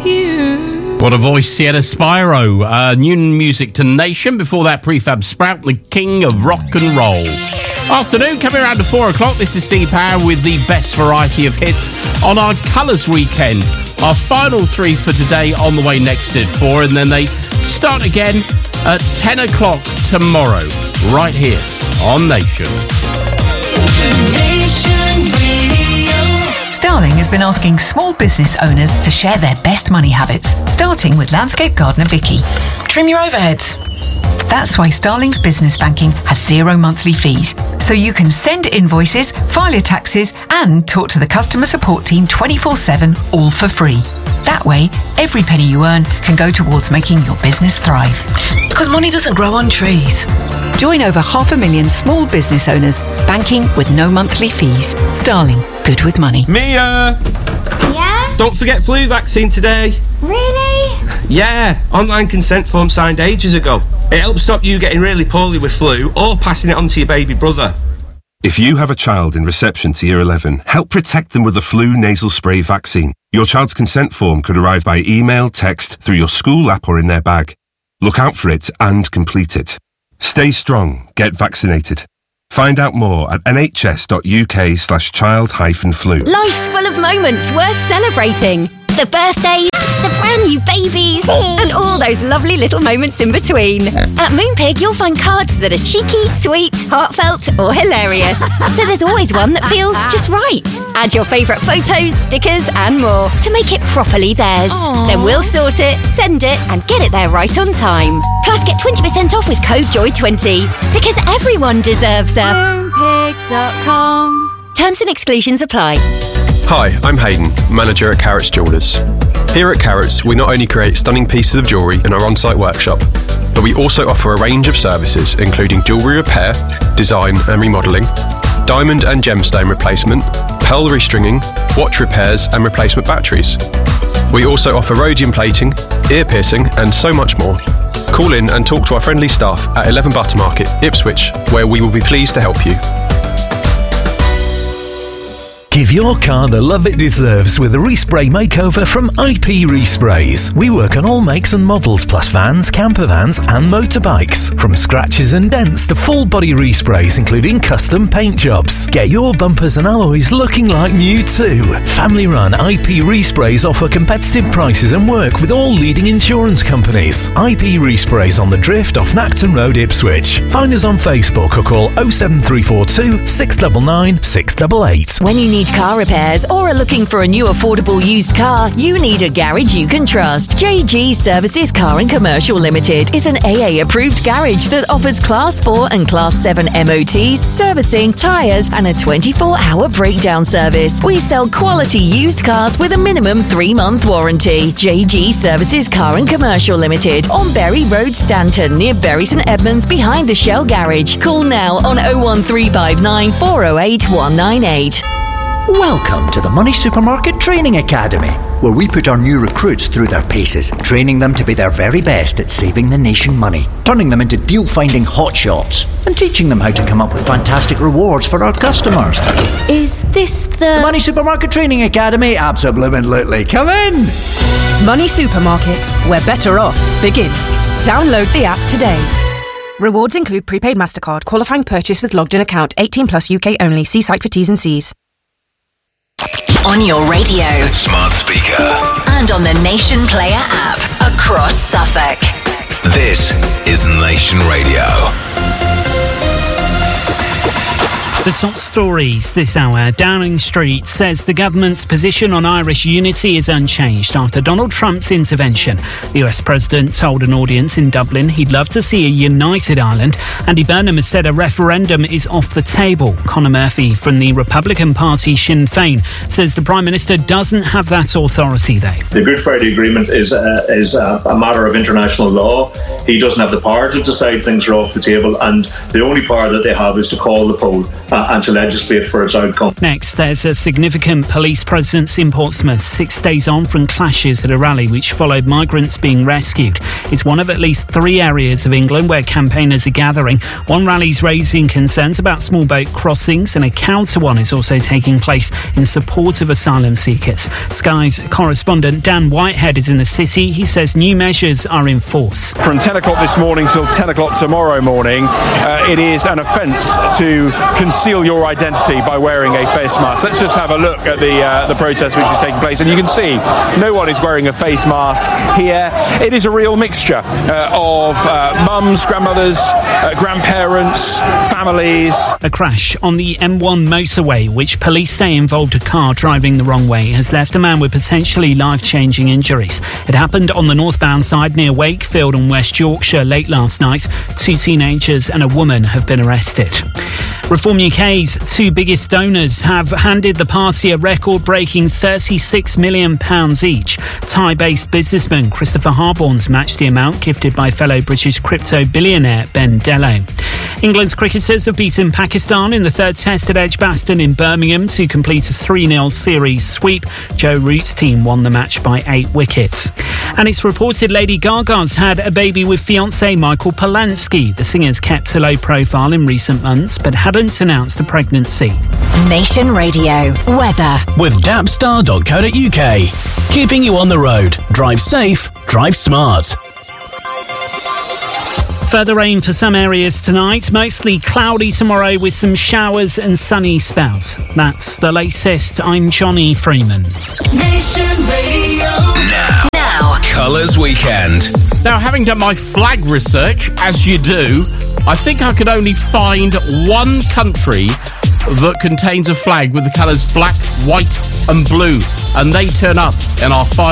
What a voice, Sierra Spyro. New music to Nation. Before that, Prefab Sprout, the king of rock and roll. Afternoon, coming around to 4 o'clock. This is Steve Power with the best variety of hits on our Colours weekend. Our final 3 for today on the way next at 4, and then they start again at 10 o'clock tomorrow, right here on Nation. Starling has been asking small business owners to share their best money habits, starting with landscape gardener Vicky. Trim your overheads. That's why Starling's business banking has 0 monthly fees, so you can send invoices, file your taxes, and talk to the customer support team 24/7, all for free. That way, every penny you earn can go towards making your business thrive. Because money doesn't grow on trees. Join over 500,000 small business owners, banking with no monthly fees. Starling, good with money. Mia! Yeah? Don't forget flu vaccine today. Really? Yeah, online consent form signed ages ago. It helps stop you getting really poorly with flu or passing it on to your baby brother. If you have a child in reception to Year 11, help protect them with the flu nasal spray vaccine. Your child's consent form could arrive by email, text, through your school app or in their bag. Look out for it and complete it. Stay strong, get vaccinated. Find out more at nhs.uk/child-flu. Life's full of moments worth celebrating. The birthdays, the brand new babies, and all those lovely little moments in between. At Moonpig, you'll find cards that are cheeky, sweet, heartfelt, or hilarious. So there's always one that feels just right. Add your favourite photos, stickers, and more to make it properly theirs. Aww. Then we'll sort it, send it, and get it there right on time. Plus, get 20% off with code JOY20, because everyone deserves a Moonpig.com. Terms and exclusions apply. Hi, I'm Hayden, manager at Carrots Jewellers. Here at Carrots, we not only create stunning pieces of jewellery in our on-site workshop, but we also offer a range of services including jewellery repair, design and remodelling, diamond and gemstone replacement, pearl restringing, watch repairs and replacement batteries. We also offer rhodium plating, ear piercing and so much more. Call in and talk to our friendly staff at 11 Buttermarket, Ipswich, where we will be pleased to help you. Give your car the love it deserves with a respray makeover from IP Resprays. We work on all makes and models, plus vans, camper vans and motorbikes. From scratches and dents to full body resprays, including custom paint jobs. Get your bumpers and alloys looking like new too. Family run IP Resprays offer competitive prices and work with all leading insurance companies. IP Resprays on the Drift off Nacton Road, Ipswich. Find us on Facebook or call 07342 699 688. When you need car repairs or are looking for a new affordable used car, you need a garage you can trust. JG Services Car and Commercial Limited is an AA approved garage that offers Class 4 and Class 7 MOTs, servicing, tyres and a 24-hour breakdown service. We sell quality used cars with a minimum 3-month warranty. JG Services Car and Commercial Limited on Bury Road, Stanton, near Bury St Edmunds, behind the Shell Garage. Call now on 01359 408 198. Welcome to the Money Supermarket Training Academy, where we put our new recruits through their paces, training them to be their very best at saving the nation money, turning them into deal-finding hotshots, and teaching them how to come up with fantastic rewards for our customers. Is this the Money Supermarket Training Academy? Absolutely. Come in! Money Supermarket, where better off begins. Download the app today. Rewards include prepaid MasterCard, qualifying purchase with logged-in account, 18 plus UK only. See site for T's and C's. On your radio, smart speaker, and on the Nation Player app across Suffolk. This is Nation Radio. The top stories this hour. Downing Street says the government's position on Irish unity is unchanged after Donald Trump's intervention. The US president told an audience in Dublin he'd love to see a united Ireland. Andy Burnham has said a referendum is off the table. Conor Murphy from the Republican Party Sinn Féin says the Prime Minister doesn't have that authority, though. The Good Friday Agreement is a matter of international law. He doesn't have the power to decide things are off the table, and the only power that they have is to call the poll. and to legislate for its outcome. Next, there's a significant police presence in Portsmouth 6 days on from clashes at a rally which followed migrants being rescued. It's one of at least 3 areas of England where campaigners are gathering. One rally's raising concerns about small boat crossings, and a counter one is also taking place in support of asylum seekers. Sky's correspondent Dan Whitehead is in the city. He says new measures are in force. From 10 o'clock this morning till 10 o'clock tomorrow morning, it is an offence to conceal your identity by wearing a face mask. Let's just have a look at the protest which is taking place, and you can see no one is wearing a face mask here. It is a real mixture of mums, grandmothers, grandparents, families. A crash on the M1 motorway, which police say involved a car driving the wrong way, has left a man with potentially life-changing injuries. It happened on the northbound side near Wakefield in West Yorkshire late last night. 2 teenagers and a woman have been arrested. Reform UK's 2 biggest donors have handed the party a record-breaking £36 million each. Thai-based businessman Christopher Harborne's matched the amount gifted by fellow British crypto billionaire Ben Dello. England's cricketers have beaten Pakistan in the 3rd test at Edgbaston in Birmingham to complete a 3-0 series sweep. Joe Root's team won the match by 8 wickets. And it's reported Lady Gaga's had a baby with fiancé Michael Polanski. The singer's kept a low profile in recent months but hadn't announced a pregnancy. Nation Radio weather with Dabstar.co.uk. Keeping you on the road. Drive safe, drive smart. Further rain for some areas tonight, mostly cloudy tomorrow with some showers and sunny spells. That's the latest. I'm Johnny Freeman. Nation Radio. Now, Colours Weekend. Now, having done my flag research, as you do, I think I could only find one country that contains a flag with the colours black, white and blue, and they turn up in our final